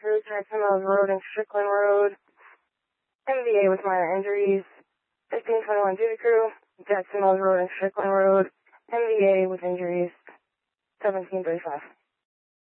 through Jackson Mills Road and Strickland Road. MVA with minor injuries. 1521 duty crew, Jackson Mills Road and Strickland Road. MVA with injuries. 1735.